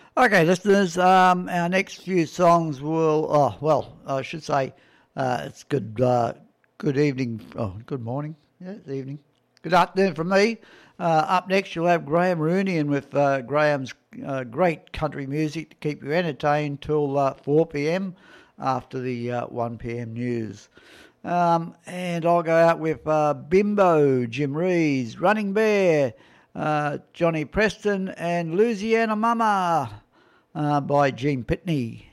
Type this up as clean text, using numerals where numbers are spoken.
Okay, listeners, our next few songs will, I should say, it's good evening, good morning, yeah, it's evening, good afternoon from me. Up next, you'll have Graham Rooney and with Graham's great country music to keep you entertained till 4 p.m. after the 1 p.m. news. And I'll go out with Bimbo, Jim Rees, Running Bear, Johnny Preston, and Louisiana Mama by Gene Pitney.